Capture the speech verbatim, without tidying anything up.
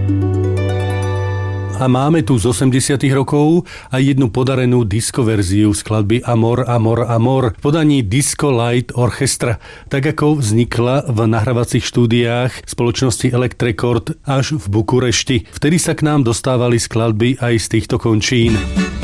A máme tu z osemdesiatych rokov aj jednu podarenú diskoverziu skladby Amor, Amor, Amor v podaní Disco Light Orchestra, tak ako vznikla v nahrávacích štúdiách spoločnosti Elect Record až v Bukurešti. Vtedy sa k nám dostávali skladby aj z týchto končín.